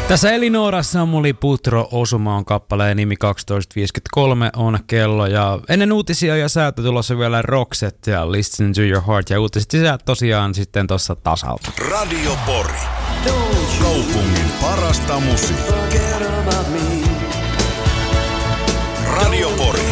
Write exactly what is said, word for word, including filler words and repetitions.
Tässä Elinora Samuli Putro Osuma on kappaleen nimi. Kaksitoista viisikymmentäkolme on kello ja ennen uutisia ja säätä tulossa vielä Roxette ja Listen to Your Heart ja uutiset sisät tosiaan sitten tossa tasalta. Radio Pori. Kaupungin parasta musiikkia. Radio Pori.